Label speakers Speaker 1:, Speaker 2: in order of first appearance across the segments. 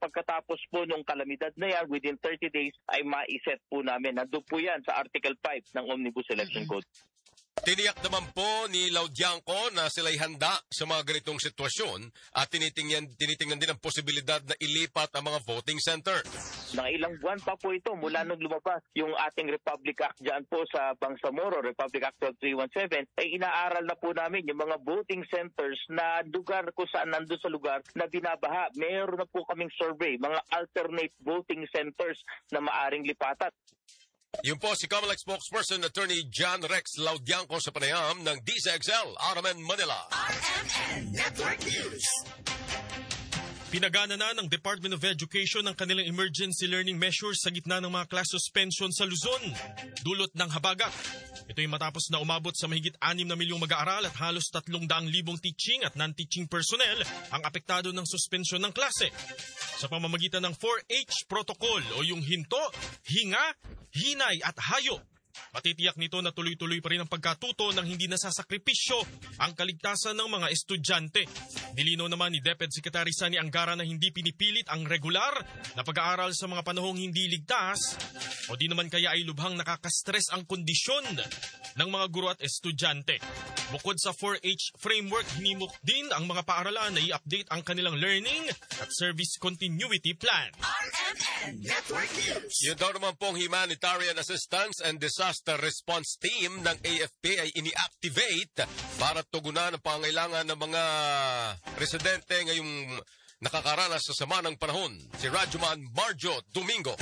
Speaker 1: pagkatapos po nung kalamidad na yan, within 30 days, ay maiset po namin. Nandun po yan sa Article 5 ng Omnibus Election Code.
Speaker 2: Tiniyak naman po ni Laudianco na sila'y handa sa mga ganitong sitwasyon at tinitingnan din ang posibilidad na ilipat ang mga voting center.
Speaker 1: Ilang buwan pa po ito mula nung lumabas yung ating Republic Act dyan po sa Bangsamoro, Republic Act 12317, ay inaaral na po namin yung mga voting centers na lugar kung saan nandun sa lugar na binabaha. Meron na po kaming survey, mga alternate voting centers na maaring lipatan.
Speaker 2: Yun po si Comelec spokesperson Attorney John Rex Laudianco sa panayam ng DZXL, RMN Manila.
Speaker 3: RMN Network News.
Speaker 4: Pinagana na ng Department of Education ang kanilang emergency learning measures sa gitna ng mga class suspension sa Luzon. Dulot ng habagat. Ito'y matapos na umabot sa mahigit 6 na milyong mag-aaral at halos 300,000 teaching at non-teaching personnel ang apektado ng suspensyon ng klase. Sa pamamagitan ng 4H protocol o yung hinto, hinga, hinay at hayo. Matitiyak nito na tuloy-tuloy pa rin ang pagkatuto ng hindi nasasakripisyo ang kaligtasan ng mga estudyante. Nilinaw naman ni DepEd Secretary Sani Angara na hindi pinipilit ang regular na pag-aaral sa mga panahong hindi ligtas o di naman kaya ay lubhang nakakastress ang kondisyon ng mga guro at estudyante. Bukod sa 4H framework, hinimok din ang mga paaralan na i-update ang kanilang learning at service continuity plan.
Speaker 3: RMN Network News.
Speaker 2: Yun daw naman pong Humanitarian Assistance and Disaster Response Team ng AFP ay ini-activate para tugunan ang pangailangan ng mga residente ngayong nakakaranas sa sama ng panahon. Si Rajuman Marjo Domingo.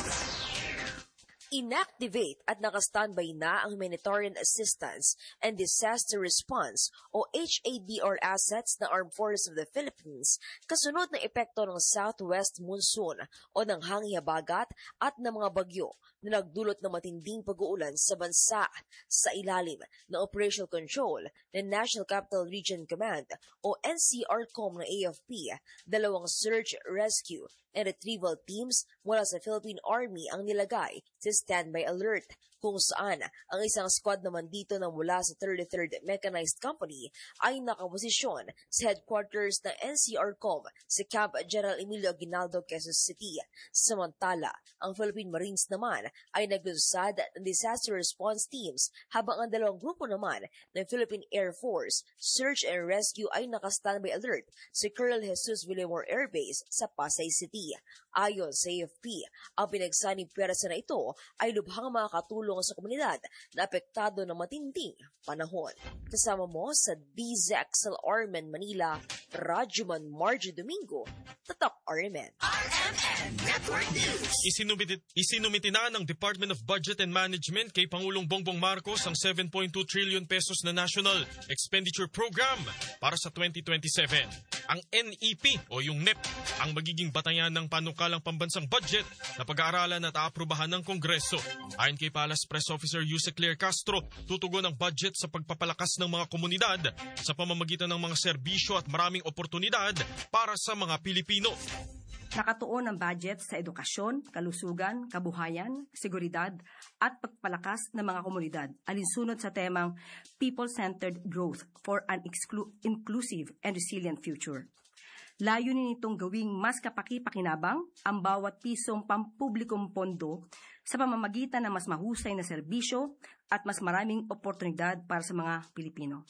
Speaker 5: Inactivate at naka-standby na ang Humanitarian Assistance and Disaster Response o HADR assets ng Armed Forces of the Philippines kasunod ng epekto ng southwest monsoon o ng hangin-habagat at ng mga bagyo na nagdulot ng matinding pag-uulan sa bansa. Sa ilalim ng operational control ng National Capital Region Command o NCRCOM ng AFP, 2 search, rescue, and retrieval teams mula sa Philippine Army ang nilagay sa standby alert, kung saan ang isang squad naman dito na mula sa 33rd Mechanized Company ay nakaposisyon sa headquarters ng NCRCOM sa Camp General Emilio Aguinaldo, Quezon City. Samantala, ang Philippine Marines naman ay naglusad ng disaster response teams habang ang 2 grupo naman ng Philippine Air Force Search and Rescue ay naka-standby alert sa Colonel Jesus Villamor Air Base sa Pasay City. Ayon sa AFP, ang pinagsaning pwersa na ito ay lubhang makakatulong sa komunidad na apektado ng matinding panahon. Kasama mo sa DZXL RMN Manila, Rajuman Marjo Domingo, Tatak RMN.
Speaker 3: RMN Network News.
Speaker 4: Isinumiti na ng Department of Budget and Management kay Pangulong Bongbong Marcos ang 7.2 trillion pesos na National Expenditure Program para sa 2027. Ang NEP o yung NEP ang magiging batayan ng panukalang pambansang budget na pag-aaralan at aaprubahan ng Kongreso. Ayon kay Palace Press Officer Yuse Claire Castro, tutugon ang budget sa pagpapalakas ng mga komunidad sa pamamagitan ng mga serbisyo at maraming oportunidad para sa mga Pilipino.
Speaker 6: Nakatuon ang budget sa edukasyon, kalusugan, kabuhayan, seguridad at pagpalakas ng mga komunidad alinsunod sa temang People-Centered Growth for an Inclusive and Resilient Future. Layunin nitong gawing mas kapaki-pakinabang ang bawat pisong pampublikong pondo sa pamamagitan ng mas mahusay na serbisyo at mas maraming oportunidad para sa mga Pilipino.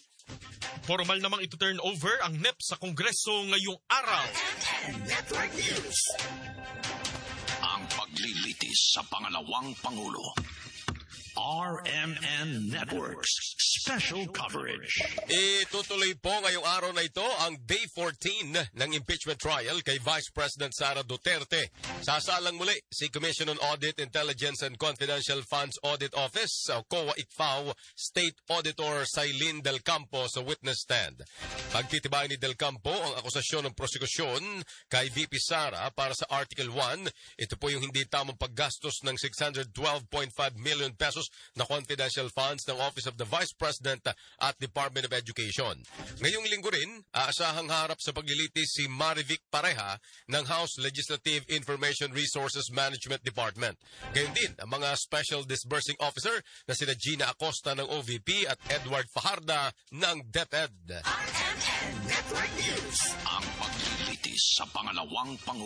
Speaker 4: Formal namang ito-turn over ang NEP sa Kongreso ngayong araw.
Speaker 3: Network News.
Speaker 7: Ang paglilitis sa pangalawang Pangulo. RMN Networks Special Coverage.
Speaker 2: Itutuloy po ngayong araw na ito ang Day 14 ng impeachment trial kay Vice President Sara Duterte. Sasalang muli si Commission on Audit, Intelligence and Confidential Funds Audit Office o COA-ICFAO State Auditor Sailin Del Campo sa witness stand. Pagtitibay ni Del Campo ang akusasyon ng prosekusyon kay VP Sara para sa Article 1. Ito po yung hindi tamang paggastos ng 612.5 million pesos na confidential funds ng Office of the Vice President at Department of Education. Ngayong linggo rin, aasahang harap sa paglilitis si Marivic Pareha ng House Legislative Information Resources Management Department. Gayon din ang mga Special Disbursing Officer na sina Gina Acosta ng OVP at Edward Fajarda ng DepEd.
Speaker 3: RMN Network News.
Speaker 7: Ang paglilitis sa pangalawang Pangulo.